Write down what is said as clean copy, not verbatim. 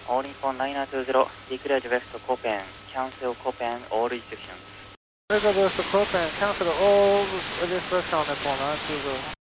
All Nippon 9920, declared west Copen, cancel Copen, all restrictions. Declared west Copen, cancel all restrictions on Nippon 920.